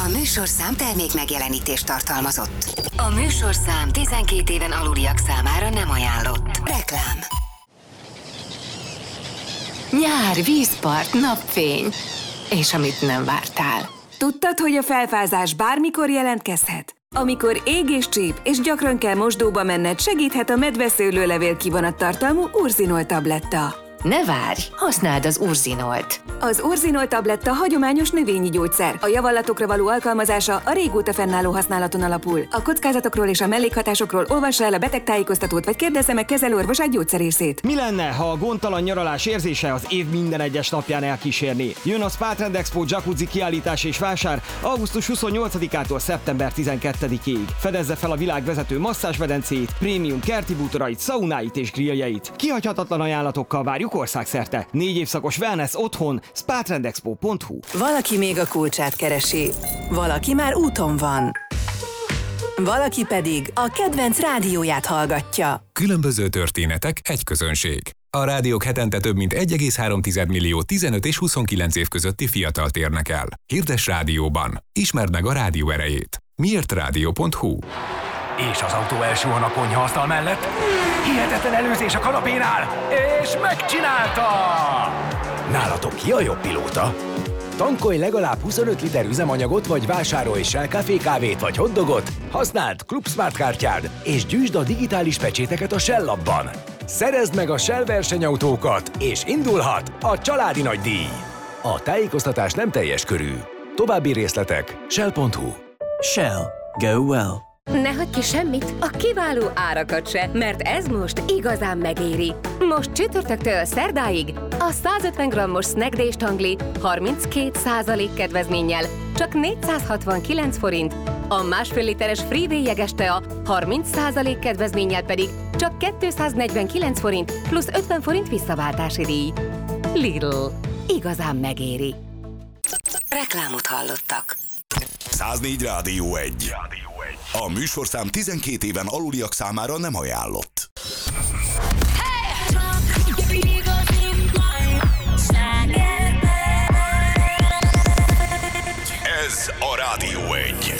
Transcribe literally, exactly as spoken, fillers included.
A műsorszám termék megjelenítést tartalmazott. A műsorszám tizenkét éven aluliak számára nem ajánlott. Reklám. Nyár, vízpart, napfény. És amit nem vártál. Tudtad, hogy a felfázás bármikor jelentkezhet? Amikor ég és csíp, és gyakran kell mosdóba menned, segíthet a medveszőlőlevél kivonat tartalmú Urzinol tabletta. Ne várj, használd az Urzinolt. Az Urzinol tabletta hagyományos növényi gyógyszer. A javallatokra való alkalmazása a régóta fennálló használaton alapul. A kockázatokról és a mellékhatásokról olvassa el a betegtájékoztatót, vagy kérdezze meg kezelőorvosát gyógyszerészét. Mi lenne, ha a gondtalan nyaralás érzése az év minden egyes napján elkísérni? Jön a Spa Trend Expo jacuzzi kiállítás és vásár augusztus huszonnyolcadikától szeptember tizenkettedikéig. Fedezze fel a világ vezető masszázsmedencéit, prémium kerti bútorait, szaunáit és grilljeit. Kihagyhatatlan ajánlatokkal várjuk országszerte. Négy évszakos wellness otthon, spa trend expo pont hu. Valaki még a kulcsát keresi, valaki már úton van, valaki pedig a kedvenc rádióját hallgatja. Különböző történetek, egy közönség. A rádiók hetente több mint egy egész három millió tizenöt és huszonkilenc év közötti fiatalt érnek el. Hirdess rádióban. Ismerd meg a rádió erejét. miért rádió pont hu. És az autó elsuhan a konyhaasztal mellett. Hihetetlen előzés a kanapénál, és megcsinálta! Nálatok ki a jobb pilóta? Tankolj legalább huszonöt liter üzemanyagot, vagy vásárolj Shell Café kávét vagy hotdogot, használd Club Smart kártyád, és gyűjtsd a digitális pecséteket a Shell appban. Szerezd meg a Shell versenyautókat, és indulhat a családi nagydíj! A tájékoztatás nem teljes körű. További részletek shell pont hu. Shell. Go well. Ne hagyj ki semmit, a kiváló árakat se, mert ez most igazán megéri. Most csütörtöktől szerdáig a százötven grammos Snack Day stangli harminckét százalék kedvezménnyel csak négyszázhatvankilenc forint, a másfél literes Freeway jeges tea harminc százalék kedvezménnyel pedig csak kétszáznegyvenkilenc forint plusz ötven forint visszaváltási díj. Lidl. Igazán megéri. Reklámot hallottak. száznégy Rádió egy. A műsorszám tizenkét éven aluliak számára nem ajánlott.